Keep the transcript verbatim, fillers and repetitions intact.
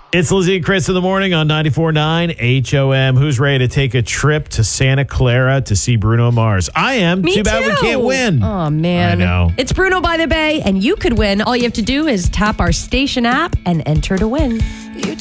It's Lizzie and Chris in the morning on ninety-four point nine H O M. Who's ready to take a trip to Santa Clara to see Bruno Mars? I am. Me too bad too. we can't win. Oh, man. I know. It's Bruno by the Bay, and you could win. All you have to do is tap our station app and enter to win.